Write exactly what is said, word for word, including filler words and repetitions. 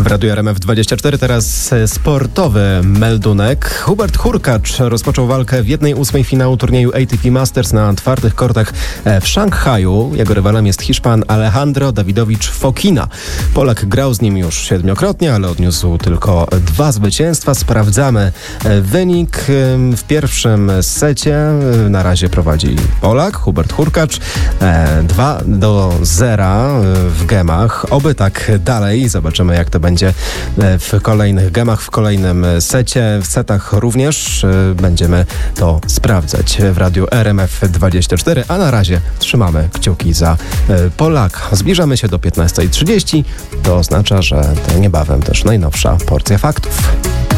W Radiu R M F dwadzieścia cztery teraz sportowy meldunek. Hubert Hurkacz rozpoczął walkę w jednej ósmej finału turnieju A T P Masters na twardych kortach w Szanghaju. Jego rywalem jest Hiszpan Alejandro Davidovich Fokina. Polak grał z nim już siedmiokrotnie, ale odniósł tylko dwa zwycięstwa. Sprawdzamy wynik. W pierwszym secie na razie prowadzi Polak, Hubert Hurkacz. dwa do zera w gemach. Oby tak dalej. Zobaczymy, jak to będzie w kolejnych gemach, w kolejnym secie. W setach również będziemy to sprawdzać w Radiu R M F dwadzieścia cztery, a na razie trzymamy kciuki za Polaka. Zbliżamy się do piętnastej trzydzieści. To oznacza, że to niebawem też najnowsza porcja faktów.